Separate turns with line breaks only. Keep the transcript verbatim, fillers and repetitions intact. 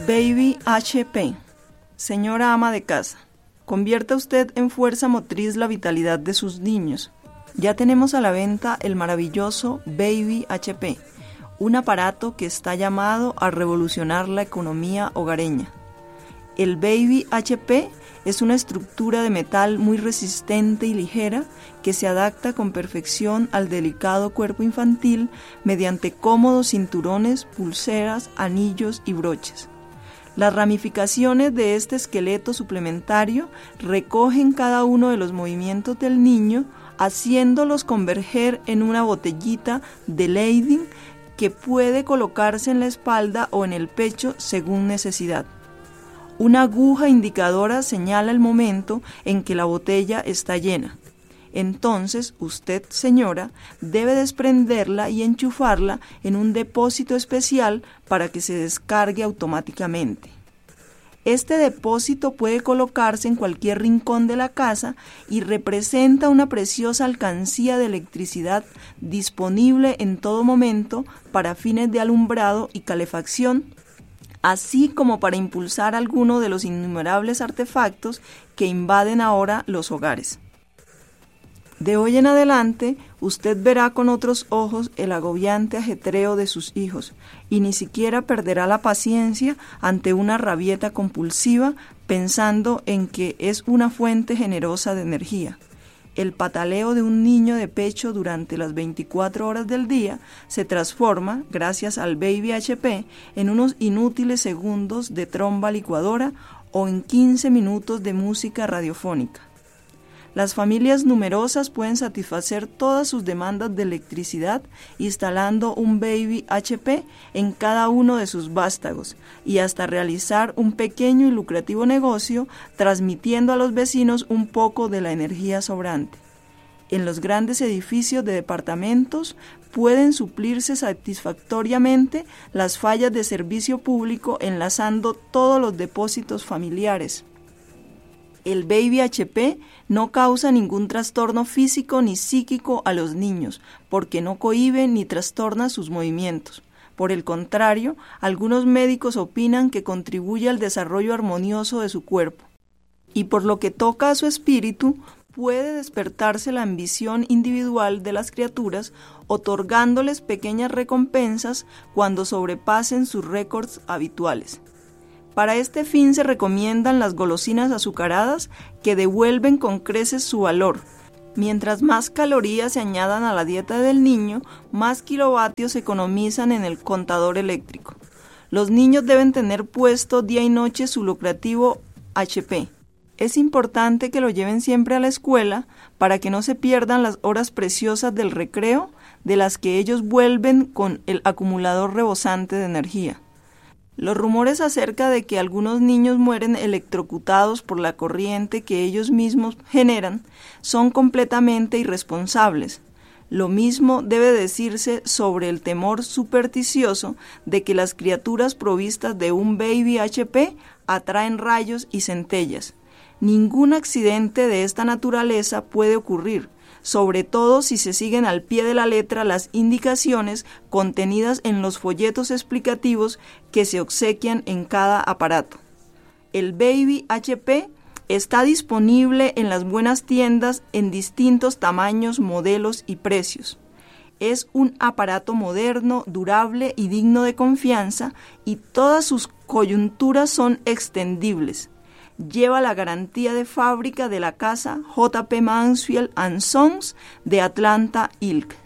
Baby H P. Señora ama de casa, convierta usted en fuerza motriz la vitalidad de sus niños. Ya tenemos a la venta el maravilloso Baby H P, un aparato que está llamado a revolucionar la economía hogareña. El Baby H P es una estructura de metal muy resistente y ligera que se adapta con perfección al delicado cuerpo infantil mediante cómodos cinturones, pulseras, anillos y broches. Las ramificaciones de este esqueleto suplementario recogen cada uno de los movimientos del niño, haciéndolos converger en una botellita de Leydig que puede colocarse en la espalda o en el pecho según necesidad. Una aguja indicadora señala el momento en que la botella está llena. Entonces, usted, señora, debe desprenderla y enchufarla en un depósito especial para que se descargue automáticamente. Este depósito puede colocarse en cualquier rincón de la casa y representa una preciosa alcancía de electricidad disponible en todo momento para fines de alumbrado y calefacción, así como para impulsar alguno de los innumerables artefactos que invaden ahora los hogares. De hoy en adelante, usted verá con otros ojos el agobiante ajetreo de sus hijos y ni siquiera perderá la paciencia ante una rabieta compulsiva pensando en que es una fuente generosa de energía. El pataleo de un niño de pecho durante las veinticuatro horas del día se transforma, gracias al Baby H P, en unos inútiles segundos de tromba licuadora o en quince minutos de música radiofónica. Las familias numerosas pueden satisfacer todas sus demandas de electricidad instalando un Baby H P en cada uno de sus vástagos y hasta realizar un pequeño y lucrativo negocio transmitiendo a los vecinos un poco de la energía sobrante. En los grandes edificios de departamentos pueden suplirse satisfactoriamente las fallas de servicio público enlazando todos los depósitos familiares. El Baby H P no causa ningún trastorno físico ni psíquico a los niños, porque no cohíbe ni trastorna sus movimientos. Por el contrario, algunos médicos opinan que contribuye al desarrollo armonioso de su cuerpo. Y por lo que toca a su espíritu, puede despertarse la ambición individual de las criaturas, otorgándoles pequeñas recompensas cuando sobrepasen sus récords habituales. Para este fin se recomiendan las golosinas azucaradas que devuelven con creces su valor. Mientras más calorías se añadan a la dieta del niño, más kilovatios se economizan en el contador eléctrico. Los niños deben tener puesto día y noche su lucrativo H P. Es importante que lo lleven siempre a la escuela para que no se pierdan las horas preciosas del recreo, de las que ellos vuelven con el acumulador rebosante de energía. Los rumores acerca de que algunos niños mueren electrocutados por la corriente que ellos mismos generan son completamente irresponsables. Lo mismo debe decirse sobre el temor supersticioso de que las criaturas provistas de un Baby H P atraen rayos y centellas. Ningún accidente de esta naturaleza puede ocurrir, sobre todo si se siguen al pie de la letra las indicaciones contenidas en los folletos explicativos que se obsequian en cada aparato. El Baby H P está disponible en las buenas tiendas en distintos tamaños, modelos y precios. Es un aparato moderno, durable y digno de confianza, y todas sus coyunturas son extendibles. Lleva la garantía de fábrica de la casa J P Mansfield and Sons de Atlanta, Incorporated